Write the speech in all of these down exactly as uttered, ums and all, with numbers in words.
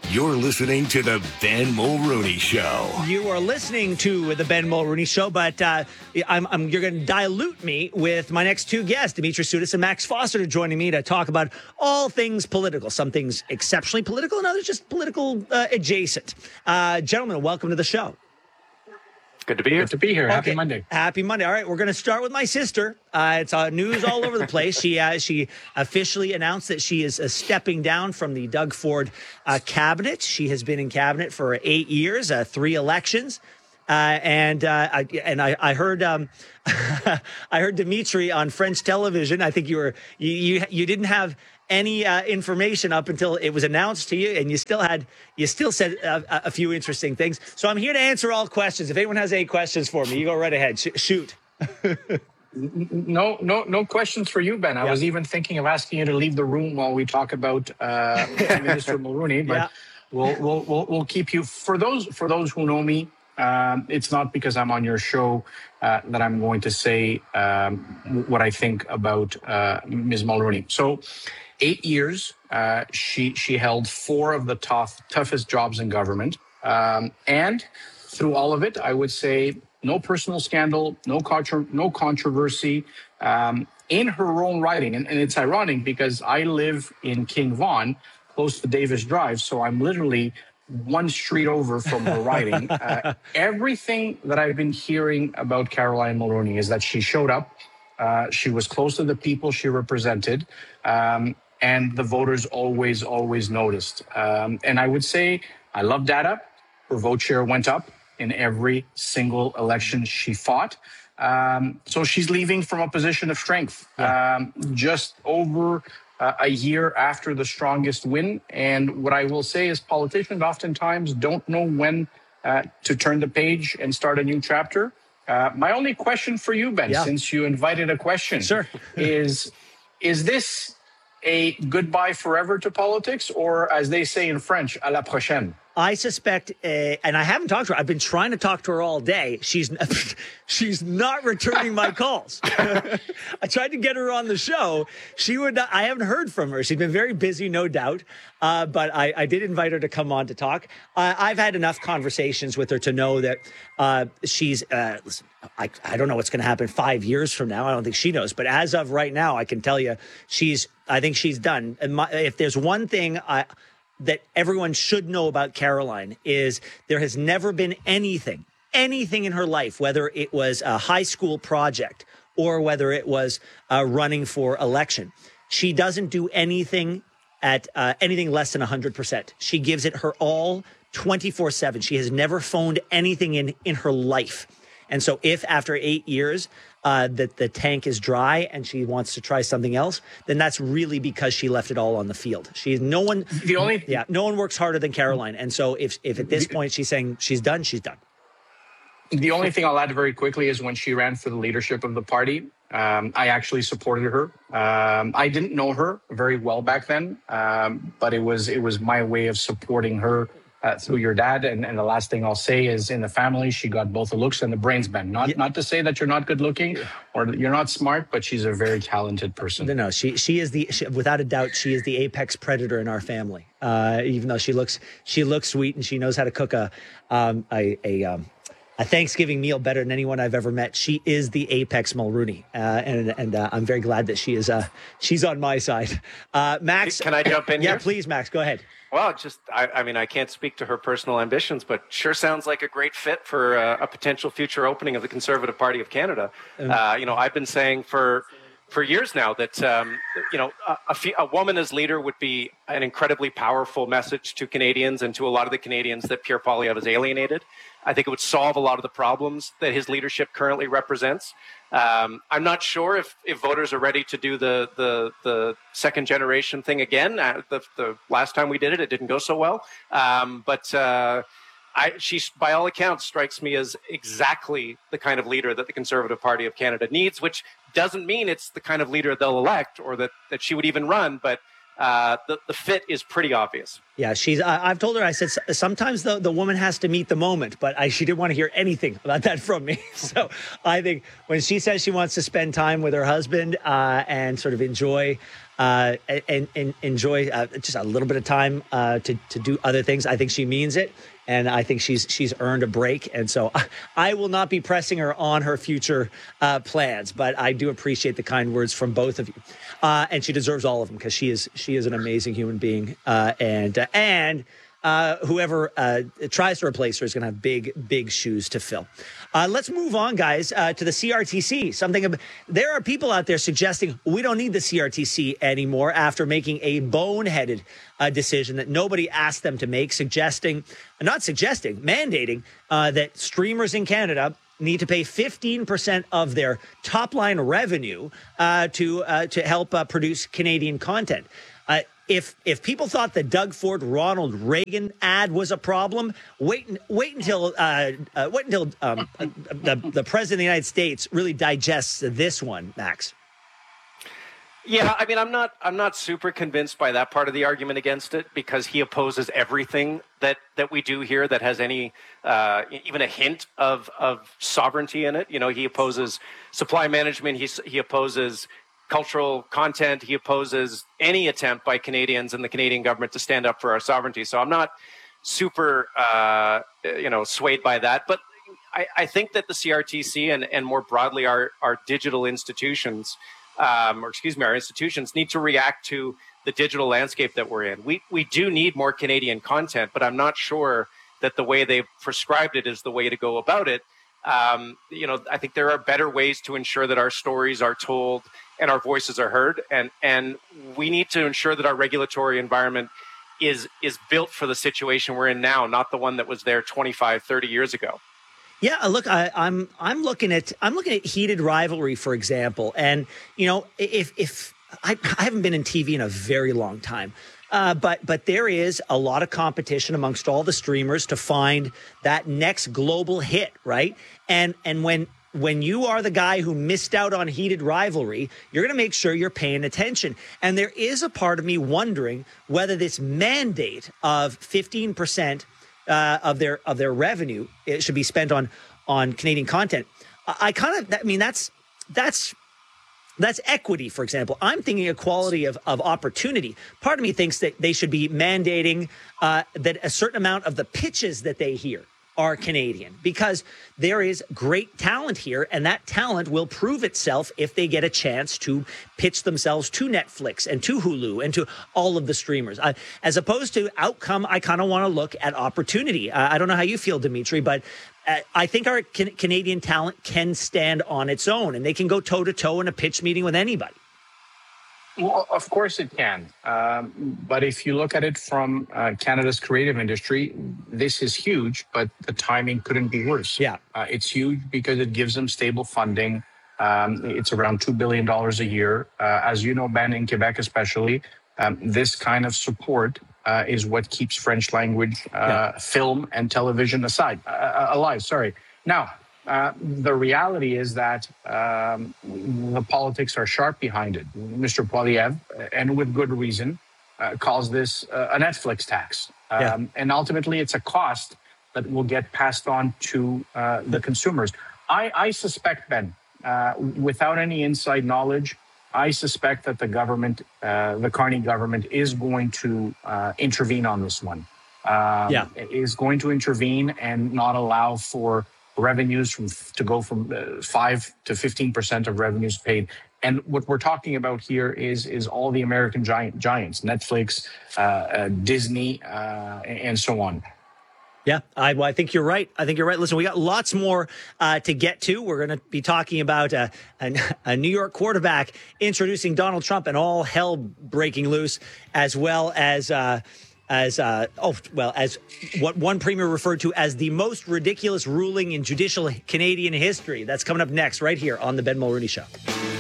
You're listening to the Ben Mulrooney Show. You are listening to the Ben Mulrooney Show, but uh, I'm, I'm, you're going to dilute me with my next two guests, Dimitri Soudis and Max Foster, joining me to talk about all things political. Some things exceptionally political and others just political uh, adjacent. Uh, gentlemen, welcome to the show. Good to be here. Good to be here. Okay. Happy Monday. Happy Monday. All right, we're going to start with my sister. Uh, it's uh, news all over the place. She uh, she officially announced that she is uh, stepping down from the Doug Ford uh, cabinet. She has been in cabinet for eight years, uh, three elections. Uh, and uh, I, and I, I heard um, I heard Dimitri on French television. I think you were you you, you didn't have any uh, information up until it was announced to you, and you still had you still said a, a few interesting things. So I'm here to answer all questions. If anyone has any questions for me, you go right ahead. Sh- shoot. No, no, no questions for you, Ben. I yeah. was even thinking of asking you to leave the room while we talk about uh, Minister Mulrooney, but yeah. we'll, we'll we'll we'll keep you. For those for those who know me, um, it's not because I'm on your show uh, that I'm going to say um, what I think about uh, Miz Mulrooney. So. Eight years, uh, she she held four of the tough, toughest jobs in government. Um, and through all of it, I would say no personal scandal, no, contro- no controversy um, in her own writing. And, and it's ironic because I live in King Vaughan, close to Davis Drive. So I'm literally one street over from her writing. Uh, everything that I've been hearing about Caroline Mulrooney is that she showed up. Uh, she was close to the people she represented. Um, And the voters always, always noticed. Um, and I would say, I love data. Her vote share went up in every single election she fought. Um, so she's leaving from a position of strength, yeah. um, just over uh, a year after the strongest win. And what I will say is politicians oftentimes don't know when uh, to turn the page and start a new chapter. Uh, my only question for you, Ben, yeah. since you invited a question, sure. is, is this a goodbye forever to politics, or as they say in French, à la prochaine? I suspect, uh, and I haven't talked to her. I've been trying to talk to her all day. She's she's not returning my calls. I tried to get her on the show. She would not, I haven't heard from her. She's been very busy, no doubt. Uh, but I, I did invite her to come on to talk. Uh, I've had enough conversations with her to know that uh, she's, uh, listen, I, I don't know what's going to happen five years from now. I don't think she knows. But as of right now, I can tell you she's, I think she's done. And my, if there's one thing I, that everyone should know about Caroline is there has never been anything, anything in her life, whether it was a high school project or whether it was uh, running for election. She doesn't do anything at uh, anything less than one hundred percent. She gives it her all twenty-four seven. She has never phoned anything in in her life. And so if after eight years uh, that the tank is dry and she wants to try something else, then that's really because she left it all on the field. She's no one. The only yeah, no one works harder than Caroline. And so if if at this point she's saying she's done, she's done. The only thing I'll add very quickly is when she ran for the leadership of the party, um, I actually supported her. Um, I didn't know her very well back then, um, but it was it was my way of supporting her. Uh, through your dad, and, and the last thing I'll say is in the family, she got both the looks and the brains, Ben. Not yeah. not to say that you're not good looking or that you're not smart, but she's a very talented person. No, no, she she is the she, without a doubt she is the apex predator in our family. Uh, even though she looks she looks sweet and she knows how to cook a um, a a, um, a Thanksgiving meal better than anyone I've ever met. She is the apex Mulrooney, uh, and and uh, I'm very glad that she is uh, she's on my side. Uh, Max, can I jump in? Yeah, here? Please, Max, go ahead. Well, just, I, I mean, I can't speak to her personal ambitions, but sure sounds like a great fit for uh, a potential future opening of the Conservative Party of Canada. Uh, you know, I've been saying for for years now that, um, you know, a, a, a woman as leader would be an incredibly powerful message to Canadians and to a lot of the Canadians that Pierre Poilievre has alienated. I think it would solve a lot of the problems that his leadership currently represents. Um, I'm not sure if, if voters are ready to do the the, the second generation thing again. Uh, the, the last time we did it, it didn't go so well. Um, but uh, I, she, by all accounts, strikes me as exactly the kind of leader that the Conservative Party of Canada needs, which doesn't mean it's the kind of leader they'll elect or that, that she would even run, but Uh, the, the fit is pretty obvious. Yeah, she's. I, I've told her. I said sometimes the, the woman has to meet the moment, but I, she didn't want to hear anything about that from me. So I think when she says she wants to spend time with her husband uh, and sort of enjoy uh, and, and enjoy uh, just a little bit of time uh, to to do other things. I think she means it, and I think she's she's earned a break. And so I, I will not be pressing her on her future uh, plans, but I do appreciate the kind words from both of you, uh, and she deserves all of them because she is she is an amazing human being, uh, and uh, and. Uh, whoever uh, tries to replace her is going to have big, big shoes to fill. Uh, let's move on, guys, uh, to the C R T C. Something ab- there are people out there suggesting we don't need the C R T C anymore after making a boneheaded uh, decision that nobody asked them to make, suggesting, not suggesting, mandating uh, that streamers in Canada need to pay fifteen percent of their top line revenue uh, to uh, to help uh, produce Canadian content. Uh, If if people thought the Doug Ford Ronald Reagan ad was a problem, wait wait until uh, uh, wait until um, uh, the the president of the United States really digests this one, Max. Yeah, I mean, I'm not I'm not super convinced by that part of the argument against it because he opposes everything that, that we do here that has any uh, even a hint of of sovereignty in it. You know, he opposes supply management. He he opposes cultural content. He opposes any attempt by Canadians and the Canadian government to stand up for our sovereignty. So I'm not super, uh, you know, swayed by that. But I, I think that the C R T C and, and more broadly our, our digital institutions, um, or excuse me, our institutions need to react to the digital landscape that we're in. We we do need more Canadian content, but I'm not sure that the way they've prescribed it is the way to go about it. Um, you know, I think there are better ways to ensure that our stories are told and our voices are heard. And, and we need to ensure that our regulatory environment is, is built for the situation we're in now, not the one that was there twenty-five, thirty years ago. Yeah, look, I, I'm I'm looking at I'm looking at Heated Rivalry, for example, and you know, if if I, I haven't been in T V in a very long time, uh, but but there is a lot of competition amongst all the streamers to find that next global hit, right? And and when when you are the guy who missed out on Heated Rivalry, you're going to make sure you're paying attention. And there is a part of me wondering whether this mandate of fifteen percent uh, of their of their revenue it should be spent on on Canadian content. I, I kind of, I mean, that's that's that's equity, for example. I'm thinking equality of, of opportunity. Part of me thinks that they should be mandating uh, that a certain amount of the pitches that they hear are Canadian, because there is great talent here, and that talent will prove itself if they get a chance to pitch themselves to Netflix and to Hulu and to all of the streamers. Uh, as opposed to outcome, I kind of want to look at opportunity. Uh, I don't know how you feel, Dimitri, but uh, I think our can- Canadian talent can stand on its own, and they can go toe-to-toe in a pitch meeting with anybody. Well, of course it can. Um, but if you look at it from uh, Canada's creative industry, this is huge, but the timing couldn't be worse. Yeah. Uh, it's huge because it gives them stable funding. Um, it's around two billion dollars a year. Uh, as you know, Ben, in Quebec especially, um, this kind of support uh, is what keeps French language uh, yeah. film and television aside, uh, alive. Sorry. Now, Uh, the reality is that um, the politics are sharp behind it. Mister Poilievre, and with good reason, uh, calls this uh, a Netflix tax. Um, yeah. And ultimately, it's a cost that will get passed on to uh, the consumers. I, I suspect, Ben, uh, without any inside knowledge, I suspect that the government, uh, the Carney government, is going to uh, intervene on this one. Um, yeah. Is going to intervene and not allow for revenues from to go from uh, five to fifteen percent of revenues paid. And what we're talking about here is is all the American giant giants, Netflix, uh, uh, Disney, uh, and so on. Yeah, I, well, I think you're right. I think you're right. Listen, we got lots more uh, to get to. We're going to be talking about uh, a, a New York quarterback introducing Donald Trump and all hell breaking loose, as well as uh, as uh, oh well as what one premier referred to as the most ridiculous ruling in judicial Canadian history. That's coming up next, right here on the Ben Mulroney Show.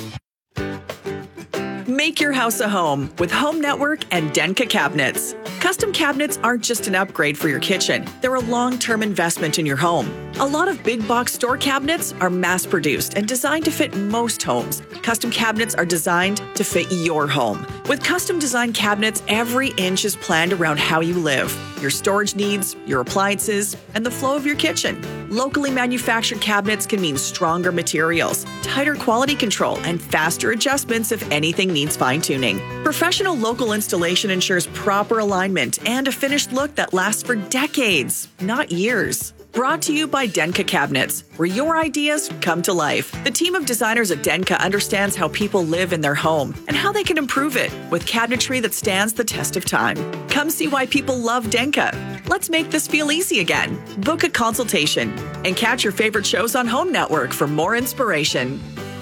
Make your house a home with Home Network and Denka cabinets. Custom cabinets aren't just an upgrade for your kitchen. They're a long-term investment in your home. A lot of big box store cabinets are mass-produced and designed to fit most homes. Custom cabinets are designed to fit your home. With custom designed cabinets, every inch is planned around how you live, your storage needs, your appliances, and the flow of your kitchen. Locally manufactured cabinets can mean stronger materials, tighter quality control, and faster adjustments if anything needs fine-tuning. Professional local installation ensures proper alignment and a finished look that lasts for decades, not years. Brought to you by Denka Cabinets, where your ideas come to life. The team of designers at Denka understands how people live in their home and how they can improve it with cabinetry that stands the test of time. Come see why people love Denka. Let's make this feel easy again. Book a consultation and catch your favorite shows on Home Network for more inspiration.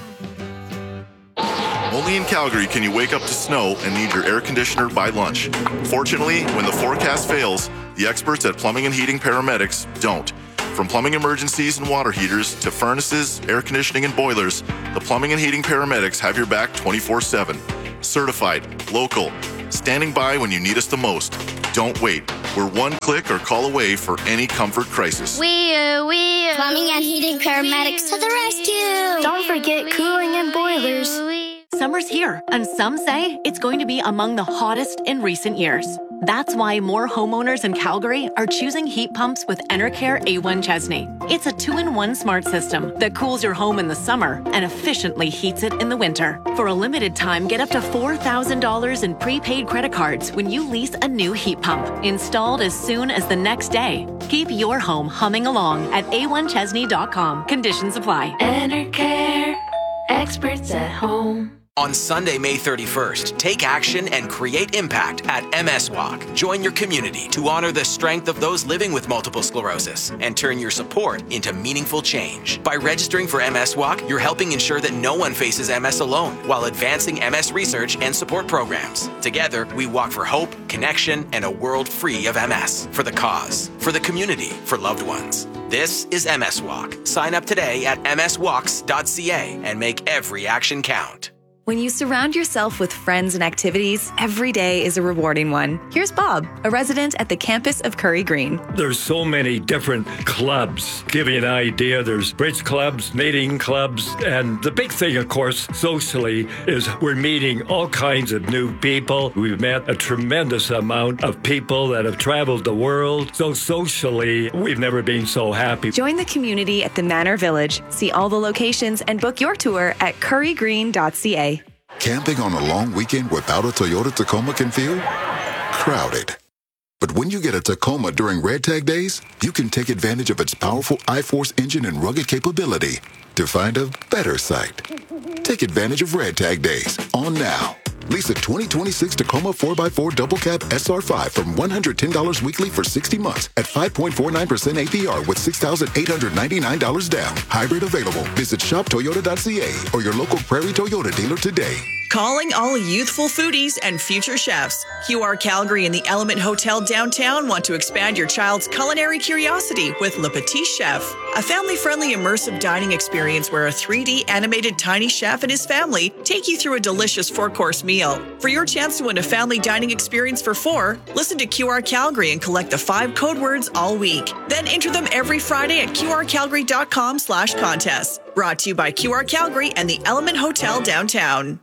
Only in Calgary can you wake up to snow and need your air conditioner by lunch. Fortunately, when the forecast fails, the experts at Plumbing and Heating Paramedics don't. From plumbing emergencies and water heaters to furnaces, air conditioning, and boilers, the Plumbing and Heating Paramedics have your back twenty-four seven. Certified, local, standing by when you need us the most. Don't wait. We're one click or call away for any comfort crisis. We, uh, we, uh, Plumbing and Heating Paramedics to the rescue. Don't forget cooling and boilers. Summer's here, and some say it's going to be among the hottest in recent years. That's why more homeowners in Calgary are choosing heat pumps with Enercare A one Chesney. It's a two-in-one smart system that cools your home in the summer and efficiently heats it in the winter. For a limited time, get up to four thousand dollars in prepaid credit cards when you lease a new heat pump, installed as soon as the next day. Keep your home humming along at A one Chesney dot com. Conditions apply. Enercare, experts at home. On Sunday, May thirty-first, take action and create impact at M S Walk. Join your community to honor the strength of those living with multiple sclerosis and turn your support into meaningful change. By registering for M S Walk, you're helping ensure that no one faces M S alone while advancing M S research and support programs. Together, we walk for hope, connection, and a world free of M S. For the cause, for the community, for loved ones. This is M S Walk. Sign up today at m s walks dot c a and make every action count. When you surround yourself with friends and activities, every day is a rewarding one. Here's Bob, a resident at the campus of Curry Green. There's so many different clubs. Give you an idea, there's bridge clubs, knitting clubs, and the big thing, of course, socially, is we're meeting all kinds of new people. We've met a tremendous amount of people that have traveled the world. So socially, we've never been so happy. Join the community at the Manor Village. See all the locations and book your tour at curry green dot c a. Camping on a long weekend without a Toyota Tacoma can feel crowded. But when you get a Tacoma during Red Tag Days, you can take advantage of its powerful I-Force engine and rugged capability to find a better site. Take advantage of Red Tag Days on now. Lease a twenty twenty-six Tacoma four by four Double Cab S R five from one hundred ten dollars weekly for sixty months at five point four nine percent A P R with six thousand eight hundred ninety-nine dollars down. Hybrid available. Visit shop toyota dot c a or your local Prairie Toyota dealer today. Calling all youthful foodies and future chefs. Q R Calgary and the Element Hotel downtown want to expand your child's culinary curiosity with Le Petit Chef, a family-friendly immersive dining experience where a three D animated tiny chef and his family take you through a delicious four-course meal. For your chance to win a family dining experience for four, listen to Q R Calgary and collect the five code words all week. Then enter them every Friday at q r calgary dot com slash contests. Brought to you by Q R Calgary and the Element Hotel downtown.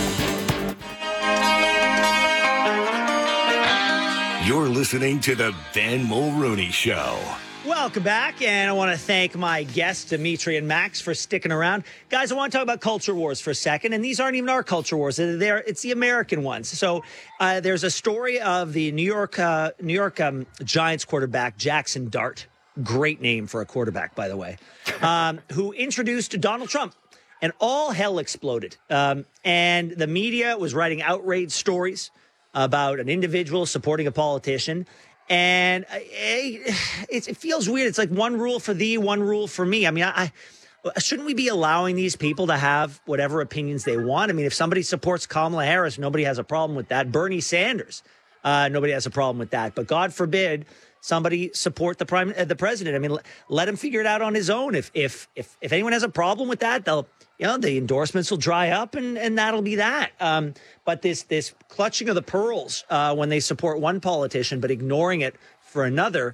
You're listening to the Ben Mulrooney Show. Welcome back, and I want to thank my guests, Dimitri and Max, for sticking around. Guys, I want to talk about culture wars for a second, and these aren't even our culture wars. They're, it's the American ones. So uh, there's a story of the New York uh, New York um, Giants quarterback, Jackson Dart. Great name for a quarterback, by the way, um, who introduced Donald Trump. And all hell exploded. Um, and the media was writing outrage stories about an individual supporting a politician. And it, it feels weird. It's like one rule for thee, one rule for me. I mean, I, I shouldn't we be allowing these people to have whatever opinions they want? I mean, if somebody supports Kamala Harris, nobody has a problem with that. Bernie Sanders, uh, nobody has a problem with that. But God forbid somebody support the prime, uh, the president. I mean, let, let him figure it out on his own. If if if if anyone has a problem with that, they'll, you know, the endorsements will dry up, and, and that'll be that. Um, but this this clutching of the pearls uh, when they support one politician but ignoring it for another,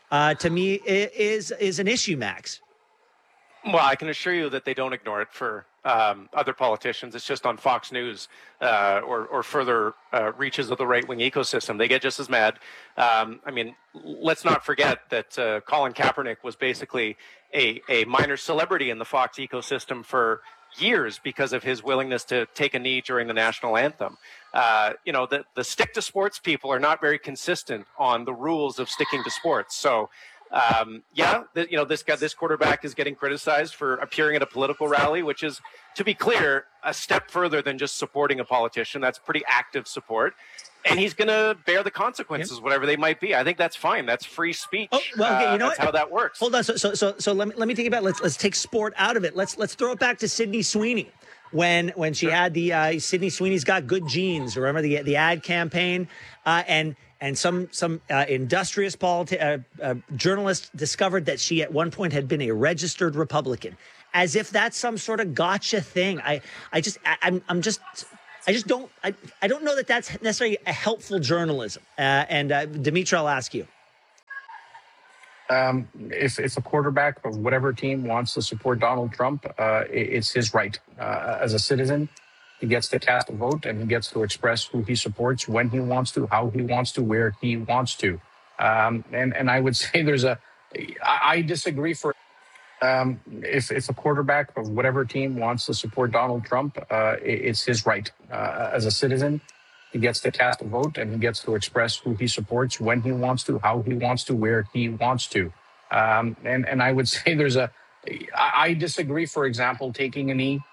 uh, to me is is an issue, Max. Well, I can assure you that they don't ignore it for um, other politicians. It's just on Fox News uh, or, or further uh, reaches of the right-wing ecosystem. They get just as mad. Um, I mean, let's not forget that uh, Colin Kaepernick was basically a, a minor celebrity in the Fox ecosystem for years because of his willingness to take a knee during the national anthem. Uh, you know, the, the stick-to-sports people are not very consistent on the rules of sticking to sports. So, Um, yeah, the, you know, this guy, this quarterback is getting criticized for appearing at a political rally, which is, to be clear, a step further than just supporting a politician. That's pretty active support. And he's going to bear the consequences, yep. whatever they might be. I think that's fine. That's free speech. Oh, well, okay, you know uh, that's what? how that works. Hold on. So, so, so, so let me let me take it back. Let's let's take sport out of it. Let's let's throw it back to Sydney Sweeney when when she sure. had the uh, Sydney Sweeney's Got Good Genes. Remember the the ad campaign uh, and. And some some uh, industrious politi- uh, uh, journalist discovered that she at one point had been a registered Republican, as if that's some sort of gotcha thing. I I just I, I'm I'm just I just don't I, I don't know that that's necessarily a helpful journalism. Uh, and uh, Dimitri, I'll ask you. Um, if if a quarterback of whatever team wants to support Donald Trump, uh, it, it's his right uh, as a citizen. He gets to cast a vote and he gets to express who he supports, when he wants to, how he wants to, where he wants to. Um, and, and I would say there's a, I, I disagree for, um, if, if a quarterback of whatever team wants to support Donald Trump, uh, it, it's his right uh, as a citizen. He gets to cast a vote and he gets to express who he supports, when he wants to, how he wants to, where he wants to. Um, and, and I would say there's a, I, I disagree, for example, taking a knee